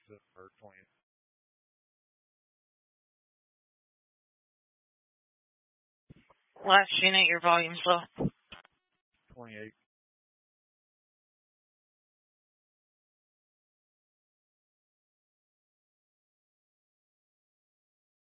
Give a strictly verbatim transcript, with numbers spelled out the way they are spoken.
twenty-seven or twenty. Last unit, your volume's low. twenty-eight.